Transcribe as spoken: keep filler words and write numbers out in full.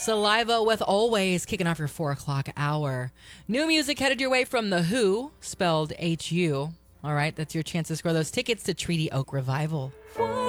Saliva with Always kicking off your four o'clock hour. New music headed your way from The Who, spelled H U. All right, that's your chance to score those tickets to Treaty Oak Revival.